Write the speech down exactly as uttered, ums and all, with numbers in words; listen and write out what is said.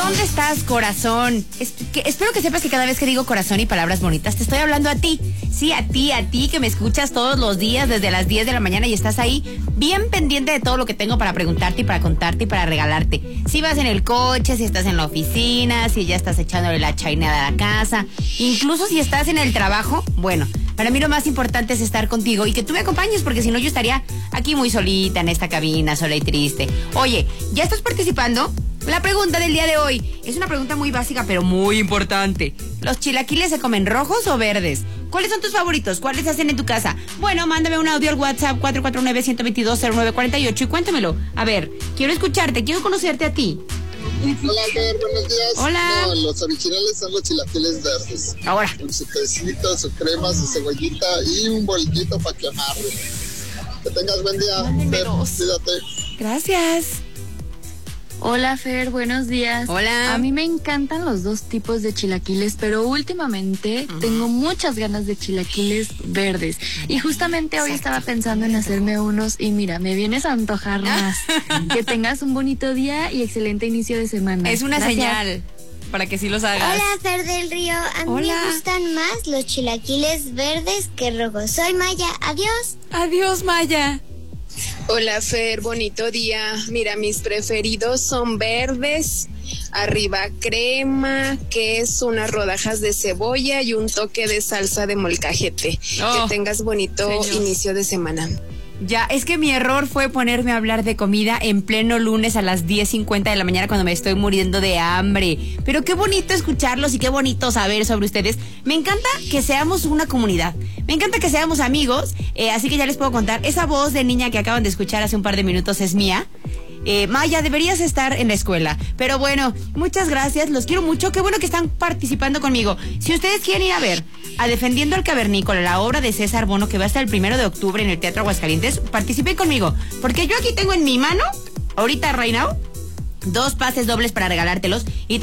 ¿Dónde estás, corazón? Es, que, espero que sepas que cada vez que digo corazón y palabras bonitas, te estoy hablando a ti. Sí, a ti, a ti, que me escuchas todos los días desde las diez de la mañana y estás ahí bien pendiente de todo lo que tengo para preguntarte y para contarte y para regalarte. Si vas en el coche, si estás en la oficina, si ya estás echándole la chaineada a la casa, incluso si estás en el trabajo, bueno, para mí lo más importante es estar contigo y que tú me acompañes, porque si no yo estaría aquí muy solita en esta cabina, sola y triste. Oye, ¿ya estás participando? La pregunta del día de hoy es una pregunta muy básica, pero muy importante. ¿Los chilaquiles se comen rojos o verdes? ¿Cuáles son tus favoritos? ¿Cuáles hacen en tu casa? Bueno, mándame un audio al WhatsApp cuatro cuatro nueve, uno dos dos, cero nueve cuatro ocho y cuéntamelo. A ver, quiero escucharte, quiero conocerte a ti. Hola, Fer, buenos días. Hola. No, los originales son los chilaquiles verdes. Ahora. Con su quesito, su crema, su cebollita y un bolillito para que amarre. Que tengas buen día, Fer, cuídate. Gracias. Hola, Fer, buenos días. Hola. A mí me encantan los dos tipos de chilaquiles, pero últimamente uh-huh. tengo muchas ganas de chilaquiles verdes. Y justamente hoy Exacto. estaba pensando en hacerme unos y mira, me vienes a antojar más. Que tengas un bonito día y excelente inicio de semana. Es una Gracias. señal para que sí los hagas. Hola, Fer del Río. A mí Hola. me gustan más los chilaquiles verdes que rojos. Soy Maya. Adiós. Adiós, Maya. Hola, Fer, bonito día. Mira, mis preferidos son verdes, arriba crema, queso, unas rodajas de cebolla y un toque de salsa de molcajete. Oh, que tengas bonito señor. inicio de semana. Ya, es que mi error fue ponerme a hablar de comida en pleno lunes a las diez cincuenta de la mañana cuando me estoy muriendo de hambre. Pero qué bonito escucharlos y qué bonito saber sobre ustedes. Me encanta que seamos una comunidad. Me encanta que seamos amigos. Eh, así que ya les puedo contar. Esa voz de niña que acaban de escuchar hace un par de minutos es mía. Eh, Maya, deberías estar en la escuela. Pero bueno, muchas gracias, los quiero mucho. Qué bueno que están participando conmigo. Si ustedes quieren ir a ver a Defendiendo al Cavernícola, la obra de César Bono, que va a estar el primero de octubre en el Teatro Aguascalientes, participen conmigo, porque yo aquí tengo en mi mano, ahorita right now, dos pases dobles para regalártelos. Y